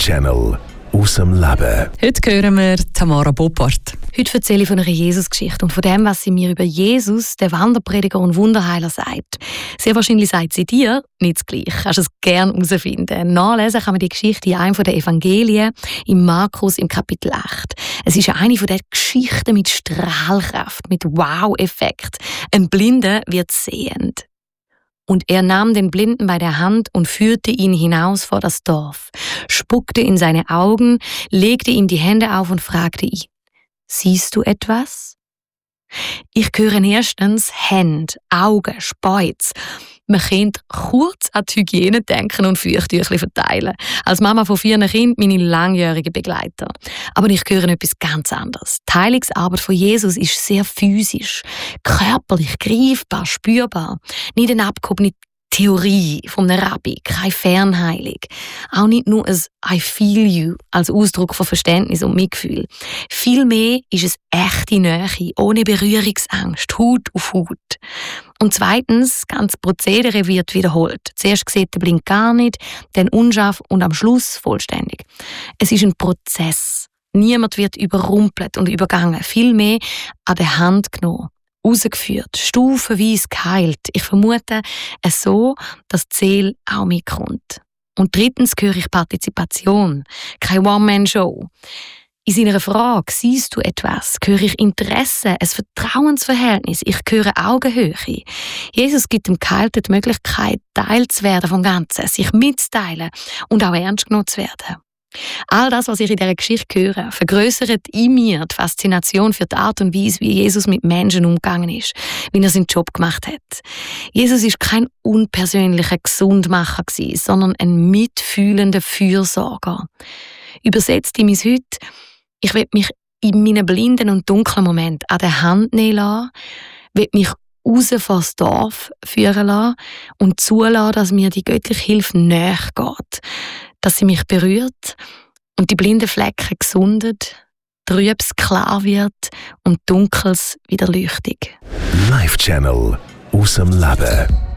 Channel aus dem Leben. Heute hören wir Tamara Boppard. Heute erzähle ich von einer Jesus-Geschichte und von dem, was sie mir über Jesus, den Wanderprediger und Wunderheiler, sagt. Sehr wahrscheinlich sagt sie dir nicht das Gleiche. Kannst du es gerne herausfinden. Nachlesen kann man die Geschichte in einem der Evangelien, im Markus, im Kapitel 8. Es ist eine von den Geschichten mit Strahlkraft, mit Wow-Effekt. Ein Blinder wird sehend. Und er nahm den Blinden bei der Hand und führte ihn hinaus vor das Dorf, spuckte in seine Augen, legte ihm die Hände auf und fragte ihn: Siehst du etwas? Ich höre erstens Hände, Augen, Speuz. Man könnte kurz an die Hygiene denken und Feuchttücher verteilen. Als Mama von 4 Kindern meine langjährige Begleiter. Aber ich höre etwas ganz anderes. Die Heilungsarbeit von Jesus ist sehr physisch, körperlich, greifbar, spürbar. Nicht eine abgehobene Theorie von einem Rabbi, keine Fernheilung. Auch nicht nur ein «I feel you» als Ausdruck von Verständnis und Mitgefühl. Vielmehr ist es echte Nähe, ohne Berührungsangst, Haut auf Haut. Und zweitens, das ganze Prozedere wird wiederholt. Zuerst sieht der Blind gar nicht, dann unscharf und am Schluss vollständig. Es ist ein Prozess. Niemand wird überrumpelt und übergangen. Vielmehr an der Hand genommen, rausgeführt, stufenweise geheilt. Ich vermute es so, dass die Seele auch mitkommt. Und drittens höre ich Partizipation, keine One-Man-Show. In seiner Frage, siehst du etwas, höre ich Interesse, ein Vertrauensverhältnis, ich höre Augenhöhe. Jesus gibt dem Geheilten die Möglichkeit, Teil zu werden vom Ganzen, sich mitzuteilen und auch ernst genommen zu werden. All das, was ich in dieser Geschichte höre, vergrößert in mir die Faszination für die Art und Weise, wie Jesus mit Menschen umgegangen ist, wie er seinen Job gemacht hat. Jesus war kein unpersönlicher Gesundmacher, sondern ein mitfühlender Fürsorger. Übersetzt in mein Heute: Ich will mich in meinen blinden und dunklen Momenten an der Hand nehmen lassen, will mich raus vor das Dorf führen lassen und zulassen, dass mir die göttliche Hilfe näher geht, dass sie mich berührt und die blinden Flecken gesundet, Trübes klar wird und Dunkles wieder leuchtig. Live Channel aus dem Leben.